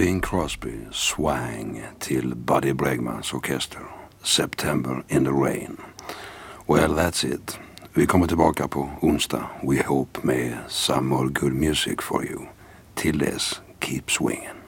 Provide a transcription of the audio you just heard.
Bing Crosby, Swang till Buddy Bregmans orkester, September in the Rain. Well, that's it. Vi kommer tillbaka på onsdag, we hope, med some more good music for you. Till dess, keep swinging.